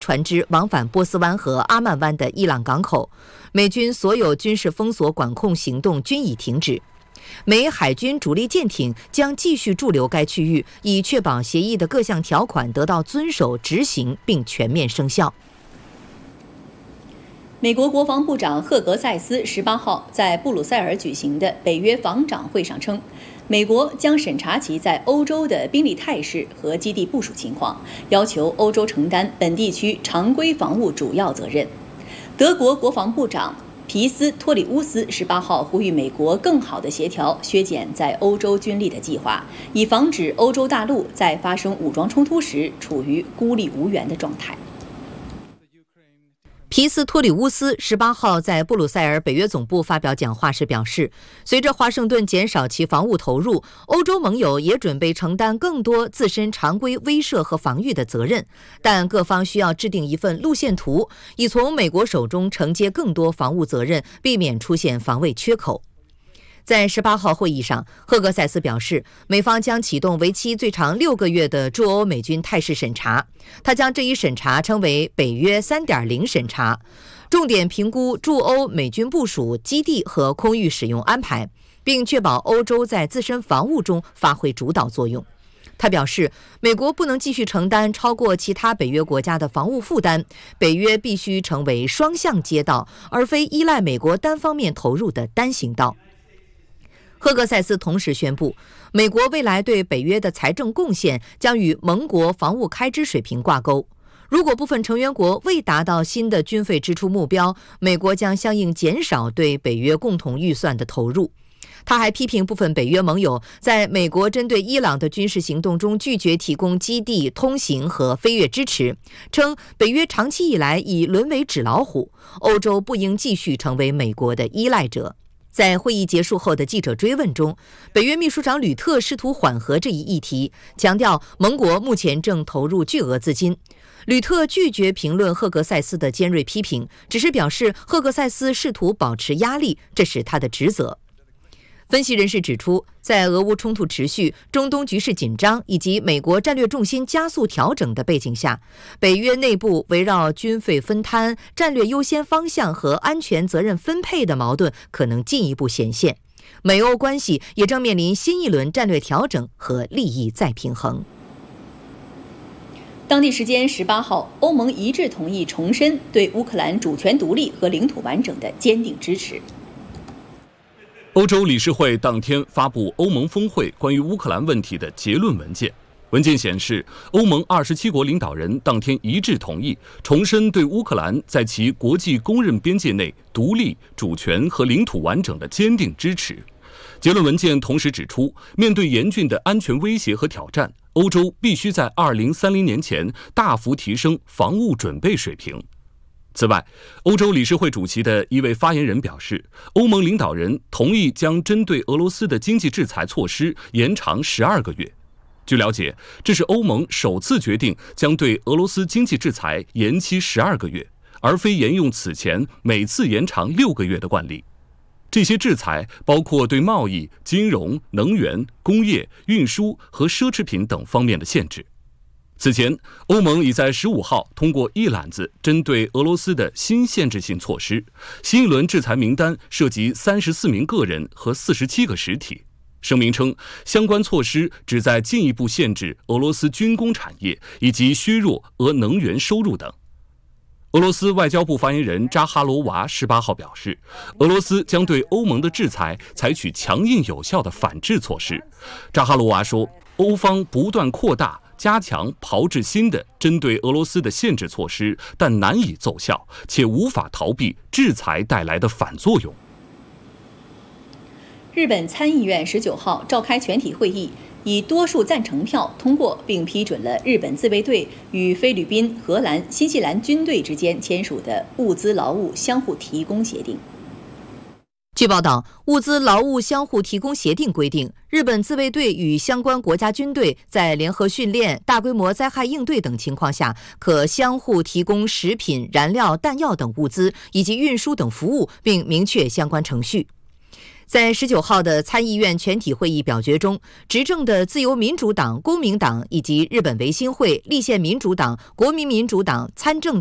船只往返波斯湾和阿曼湾的伊朗港口。美军所有军事封锁管控行动均已停止。美海军主力舰艇将继续驻留该区域，以确保协议的各项条款得到遵守、执行并全面生效。 美国国防部长赫格塞斯18号在布鲁塞尔举行的北约防长会上称，美国将审查其在欧洲的兵力态势和基地部署情况，要求欧洲承担本地区常规防务主要责任。德国国防部长皮斯托里乌斯18号呼吁美国更好地协调削减在欧洲军力的计划，以防止欧洲大陆在发生武装冲突时处于孤立无援的状态。 皮斯托里乌斯18号在布鲁塞尔北约总部发表讲话时表示，随着华盛顿减少其防务投入，欧洲盟友也准备承担更多自身常规威慑和防御的责任，但各方需要制定一份路线图，以从美国手中承接更多防务责任，避免出现防卫缺口。在18号会议上，赫格塞斯表示，美方将启动为期最长6个月的驻欧美军态势审查。他将这一审查称为北约 3.0 审查，重点评估驻欧美军部署、基地和空域使用安排，并确保欧洲在自身防务中发挥主导作用。他表示，美国不能继续承担超过其他北约国家的防务负担，北约必须成为双向街道，而非依赖美国单方面投入的单行道。赫格塞斯同时宣布，美国未来对北约的财政贡献将与盟国防务开支水平挂钩。如果部分成员国未达到新的军费支出目标，美国将相应减少对北约共同预算的投入。他还批评部分北约盟友在美国针对伊朗的军事行动中拒绝提供基地、通行和飞越支持，称北约长期以来已沦为纸老虎，欧洲不应继续成为美国的依赖者。在会议结束后的记者追问中，北约秘书长吕特试图缓和这一议题，强调盟国目前正投入巨额资金。吕特拒绝评论赫格塞斯的尖锐批评，只是表示赫格塞斯试图保持压力，这是他的职责。分析人士指出，在俄乌冲突持续、中东局势紧张以及美国战略重心加速调整的背景下，北约内部围绕军费分摊、战略优先方向和安全责任分配的矛盾可能进一步显现。美欧关系也正面临新一轮战略调整和利益再平衡。 当地时间18号，欧盟一致同意重申对乌克兰主权独立和领土完整的坚定支持。 欧洲理事会当天发布欧盟峰会关于乌克兰问题的结论文件。文件显示，欧盟27国领导人当天一致同意重申对乌克兰在其国际公认边界内独立、主权和领土完整的坚定支持。结论文件同时指出，面对严峻的安全威胁和挑战，欧洲必须在2030年前大幅提升防务准备水平。此外，欧洲理事会主席的一位发言人表示，欧盟领导人同意将针对俄罗斯的经济制裁措施延长12个月。据了解，这是欧盟首次决定将对俄罗斯经济制裁延期12个月，而非沿用此前每次延长6个月的惯例。这些制裁包括对贸易、金融、能源、工业、运输和奢侈品等方面的限制。此前，欧盟已在15号通过一揽子针对俄罗斯的新限制性措施，新一轮制裁名单涉及34名个人和47个实体。声明称，相关措施旨在进一步限制俄罗斯军工产业以及削弱俄能源收入等。俄罗斯外交部发言人扎哈罗娃18号表示，俄罗斯将对欧盟的制裁采取强硬有效的反制措施。扎哈罗娃说，欧方不断扩大加强炮制新的针对俄罗斯的限制措施，但难以奏效，且无法逃避制裁带来的反作用。 日本参议院19号召开全体会议，以多数赞成票通过并批准了日本自卫队与菲律宾、荷兰、新西兰军队之间签署的物资劳务相互提供协定。 据报道，物资劳务相互提供协定规定，日本自卫队与相关国家军队在联合训练、大规模灾害应对等情况下，可相互提供食品、燃料、弹药等物资以及运输等服务，并明确相关程序。 在19号的参议院全体会议表决中，执政的自由民主党、公民党以及日本维新会、立宪民主党、国民民主党、参政